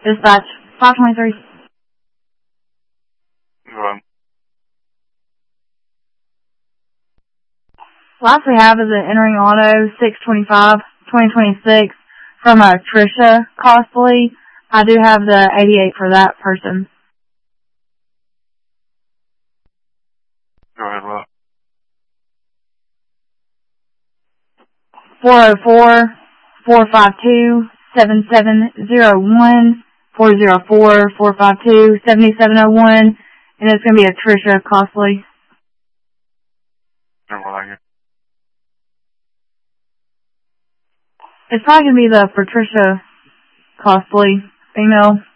Dispatch 523. Go ahead. Last we have is an entering auto 625-2026 from Trisha Costly. I do have the 88 for that person. Go ahead, what? 404-452-7701, 404-452-7701, and it's going to be a Trisha Costly. It's probably going to be the Patricia Costly female.